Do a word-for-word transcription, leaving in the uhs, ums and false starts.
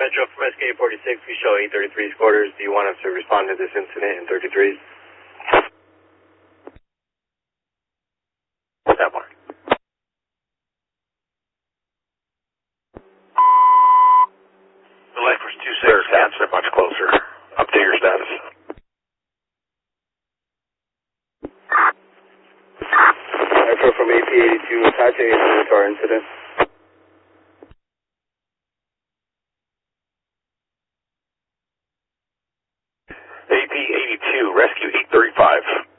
Metro from S K forty-six, we show eight thirty-three's quarters. Do you want us to respond to this incident in thirty-threes? That one. The life was two six. Their stats are much closer. Update your status. Metro from A P eighty-two, attaching a to our incident. A P eighty-two, rescue eight thirty-five.